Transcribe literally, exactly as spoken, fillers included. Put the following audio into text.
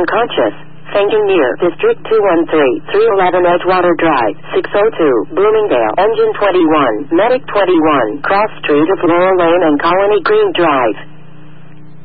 unconscious. Fainting near District two one three, three eleven Edgewater Drive, six oh two, Bloomingdale. Engine twenty-one, Medic twenty-one, Cross Street of Laurel Lane and Colony Green Drive.